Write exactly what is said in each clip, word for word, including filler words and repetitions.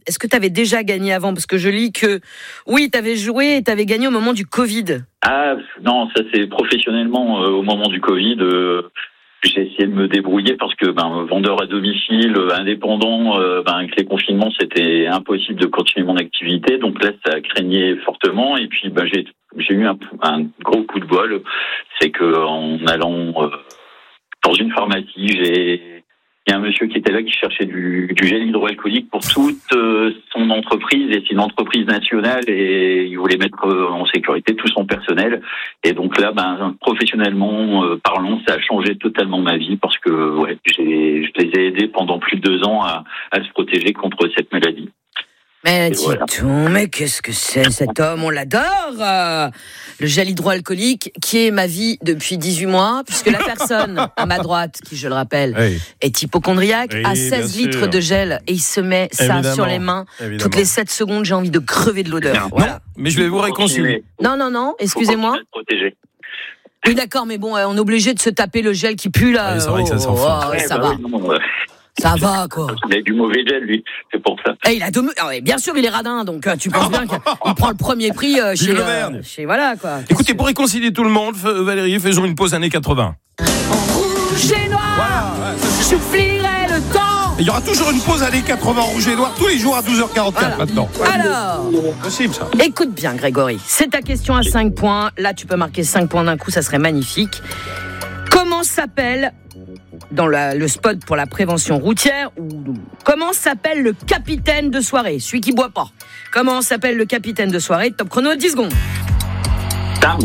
est-ce que tu avais déjà gagné avant ? Parce que je lis que, oui, tu avais joué et tu avais gagné au moment du Covid. Ah, non, ça c'est professionnellement euh, au moment du Covid. Euh, j'ai essayé de me débrouiller parce que ben, vendeur à domicile, euh, indépendant, euh, ben, avec les confinements, c'était impossible de continuer mon activité. Donc là, ça craignait fortement. Et puis, ben, j'ai, j'ai eu un, un gros coup de bol. C'est qu'en allant euh, dans une pharmacie, j'ai... Il y a un monsieur qui était là qui cherchait du, du gel hydroalcoolique pour toute euh, son entreprise, et c'est une entreprise nationale, et il voulait mettre euh, en sécurité tout son personnel. Et donc là, ben, professionnellement euh, parlant, ça a changé totalement ma vie parce que ouais, j'ai, je les ai aidés pendant plus de deux ans à, à se protéger contre cette maladie. Mais dis voilà. donc, mais qu'est-ce que c'est cet homme ? On l'adore euh, le gel hydroalcoolique, qui est ma vie depuis dix-huit mois, puisque la personne à ma droite, qui je le rappelle, oui. est hypocondriaque, oui, a seize litres sûr. de gel, et il se met ça évidemment, sur les mains. Évidemment. Toutes les sept secondes, j'ai envie de crever de l'odeur. Non, voilà. Mais je vais vous réconcilier. Non, non, non, excusez-moi. Oui, d'accord, mais bon, on est obligé de se taper le gel qui pue, là. Oui, c'est vrai oh, que ça s'en fout. Oh, ouais, ça bah va. Oui, non, ouais. Ça va, quoi. Il a du mauvais gel, lui, c'est pour ça. Et il a de... ah ouais, bien sûr, il est radin, donc euh, tu penses bien qu'il prend le premier prix euh, chez, euh, chez... Voilà, quoi. Écoutez, pour réconcilier tout le monde, Valérie, faisons une pause années quatre-vingts. En rouge et noir, voilà, ouais, ça, j'oublierai le temps. Il y aura toujours une pause années quatre-vingts en rouge et noir, tous les jours à douze heures quarante-quatre, voilà. Maintenant. Alors, possible, ça. Écoute bien, Grégory, c'est ta question à cinq points. Là, tu peux marquer cinq points d'un coup, ça serait magnifique. Comment s'appelle... dans la, le spot pour la prévention routière, ou comment s'appelle le capitaine de soirée, celui qui boit pas. Comment s'appelle le capitaine de soirée ? Top chrono, dix secondes. Tam.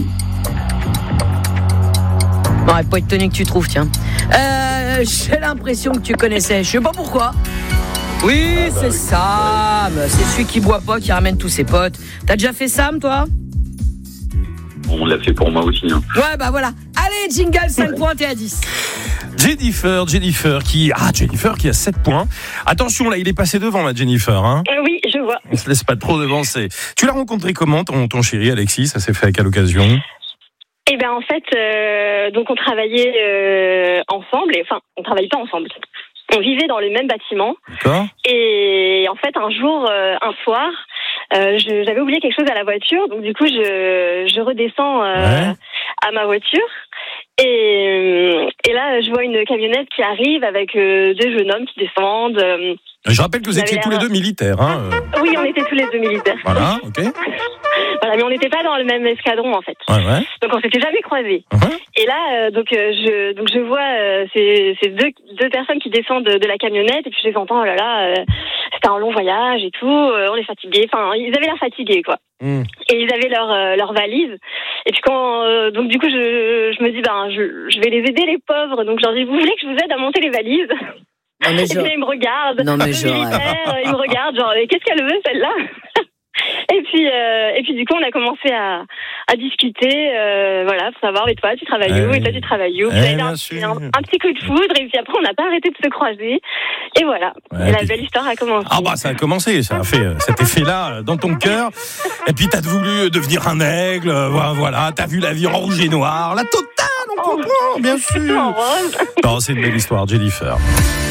Non, pas étonné que tu trouves, tiens. Euh, j'ai l'impression que tu connaissais, je sais pas pourquoi. Oui, ah bah c'est oui. Sam, c'est celui qui boit pas, qui ramène tous ses potes. T'as déjà fait Sam, toi ? On l'a fait pour moi aussi. Hein. Ouais, bah voilà. Allez, jingle, cinq points, t'es à dix. Jennifer, Jennifer qui... Ah, Jennifer qui a sept points. Attention, là, il est passé devant, là, Jennifer. Hein. Euh, oui, je vois. On se laisse pas trop devancer. Tu l'as rencontré comment, ton, ton chéri, Alexis ? Ça s'est fait à quelle occasion ? Eh bien, en fait, euh, donc on travaillait euh, ensemble. Et, enfin, on travaillait pas ensemble. On vivait dans le même bâtiment. D'accord. Et en fait, un jour, euh, un soir... Euh, je, j'avais oublié quelque chose à la voiture, donc du coup je, je redescends euh, ouais. à ma voiture et, et là je vois une camionnette qui arrive avec euh, deux jeunes hommes qui descendent. Euh, je rappelle que vous étiez tous les deux militaires. Hein. Oui, on était tous les deux militaires. Voilà, ok. Voilà, mais on n'était pas dans le même escadron en fait. Ouais, ouais. Donc on s'était jamais croisés. Uh-huh. Et là, euh, donc euh, je donc je vois euh, ces, ces deux deux personnes qui descendent de, de la camionnette et puis je les entends. Oh là là, euh, c'était un long voyage et tout. Euh, on est fatigués. Enfin, ils avaient l'air fatigués quoi. Mm. Et ils avaient leur euh, leur valise. Et puis quand euh, donc du coup je je me dis ben je je vais les aider les pauvres. Donc je leur dis vous voulez que je vous aide à monter les valises? Non, mais et puis là, ils me regardent. Non mais le je militaire, ils me regardent genre mais qu'est-ce qu'elle veut celle-là? Et puis, euh, et puis du coup, on a commencé à, à discuter, euh, voilà, pour savoir, et toi, tu travailles où, eh, et toi, tu travailles où. Eh, puis là, il y a un, un petit coup de foudre, et puis après, on n'a pas arrêté de se croiser. Et voilà, ouais, et la puis... belle histoire a commencé. Ah bah, ça a commencé, ça a fait cet effet-là dans ton cœur. Et puis, t'as voulu devenir un aigle, voilà, t'as vu la vie en rouge et noir, la totale, on comprend, bien sûr. En rose. Non, c'est une belle histoire, Jennifer.